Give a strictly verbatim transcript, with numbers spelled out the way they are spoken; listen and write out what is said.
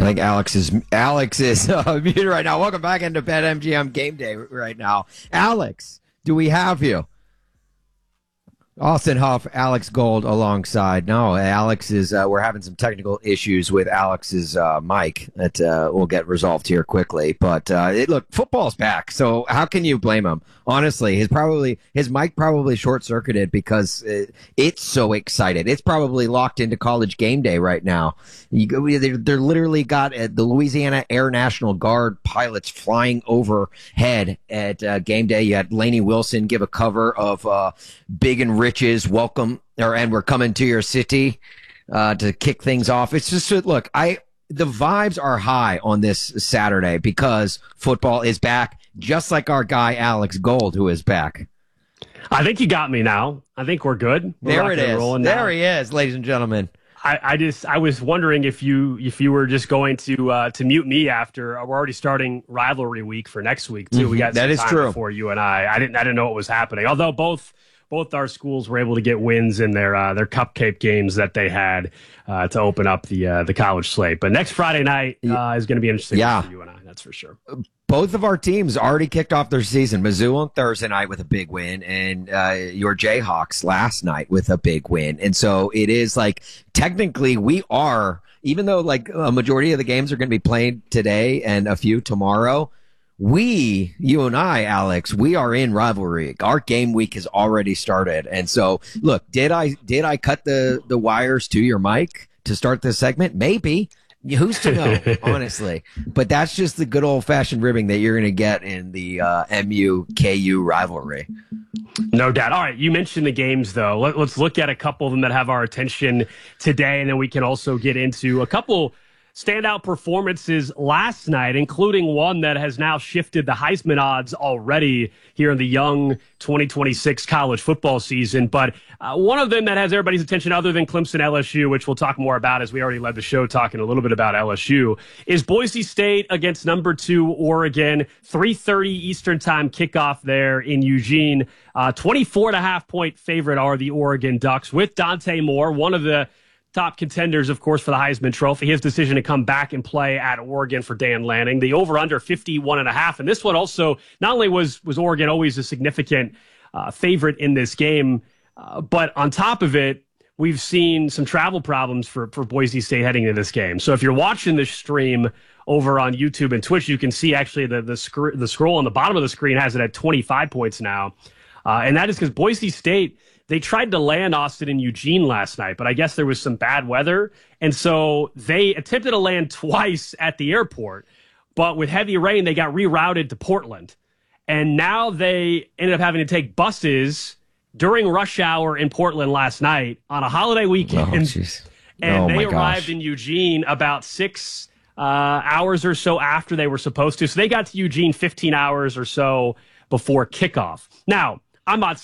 I think Alex is Alex is uh, muted right now. Welcome back into BetMGM Game Day right now. Alex, do we have you? Austin Huff, Alex Gold alongside. No, Alex is, uh, we're having some technical issues with Alex's uh, mic that uh, will get resolved here quickly. But uh, it, look, football's back, so how can you blame him? Honestly, his probably his mic probably short-circuited because it, it's so excited. It's probably locked into College Game Day right now. You go, they're, they're literally got uh, the Louisiana Air National Guard pilots flying overhead at uh, Game Day. You had Lainey Wilson give a cover of uh, Big and Riches, welcome, or and we're coming to your city uh, to kick things off. It's just, look, I the vibes are high on this Saturday because football is back, just like our guy Alex Gold, who is back. I think you got me now. I think we're good. We're there it is. There now. he is, ladies and gentlemen. I, I just I was wondering if you if you were just going to uh, to mute me after we're already starting rivalry week for next week too. Mm-hmm. We got that some is time true before you and I. I didn't I didn't know what was happening. Although both. Both our schools were able to get wins in their uh, their cupcake games that they had uh, to open up the uh, the college slate. But next Friday night uh, is going to be interesting yeah. for you and I. That's for sure. Both of our teams already kicked off their season. Mizzou on Thursday night with a big win, and uh, your Jayhawks last night with a big win. And so it is like technically we are, even though like a majority of the games are going to be played today and a few tomorrow. We, you and I, Alex, we are in rivalry. Our game week has already started. And so, look, did I did I cut the, the wires to your mic to start this segment? Maybe. Who's to know, honestly? But that's just the good old-fashioned ribbing that you're going to get in the uh, M U K U rivalry. No doubt. All right, you mentioned the games, though. Let, let's look at a couple of them that have our attention today, and then we can also get into a couple standout performances last night, including one that has now shifted the Heisman odds already here in the young twenty twenty-six college football season. But uh, one of them that has everybody's attention other than Clemson L S U, which we'll talk more about as we already led the show talking a little bit about L S U, is Boise State against number two Oregon. three thirty Eastern time kickoff there in Eugene. Uh, twenty-four and a half point favorite are the Oregon Ducks with Dante Moore, one of the top contenders, of course, for the Heisman Trophy. His decision to come back and play at Oregon for Dan Lanning. The over-under fifty-one and a half. And this one also, not only was, was Oregon always a significant uh, favorite in this game, uh, but on top of it, we've seen some travel problems for, for Boise State heading into this game. So if you're watching this stream over on YouTube and Twitch, you can see actually the, the, sc- the scroll on the bottom of the screen has it at twenty-five points now. Uh, and that is because Boise State, they tried to land Austin in Eugene last night, but I guess there was some bad weather. And so they attempted to land twice at the airport, but with heavy rain, they got rerouted to Portland. And now they ended up having to take buses during rush hour in Portland last night on a holiday weekend. Oh, jeez. And oh, they my arrived gosh. in Eugene about six uh, hours or so after they were supposed to. So they got to Eugene fifteen hours or so before kickoff. Now, I'm not